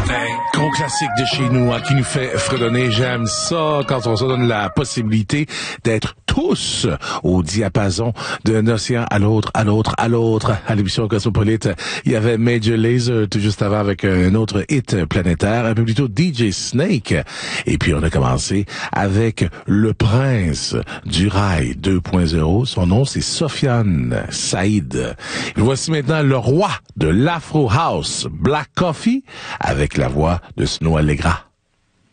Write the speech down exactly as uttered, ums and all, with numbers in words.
Gros classique de chez nous, hein, qui nous fait fredonner. J'aime ça quand on se donne la possibilité d'être tous au diapason d'un océan à l'autre, à l'autre, à l'autre. À l'émission Cosmopolite, il y avait Major Lazer tout juste avant avec un autre hit planétaire, un peu plus tôt D J Snake. Et puis on a commencé avec le prince du rail deux point zéro. Son nom, c'est Sofiane Saïd. Et voici maintenant le roi de l'Afro House, Black Coffee, avec la voix de Snow Allegra.